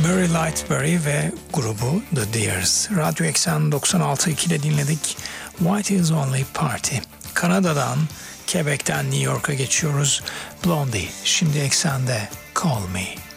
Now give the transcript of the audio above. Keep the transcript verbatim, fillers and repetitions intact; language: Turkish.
Barry Lightberry ve grubu The Deers. Radyo Eksen doksan altı nokta iki ile dinledik. White is Only Party. Kanada'dan, Quebec'ten New York'a geçiyoruz. Blondie, şimdi Eksen'de Call Me.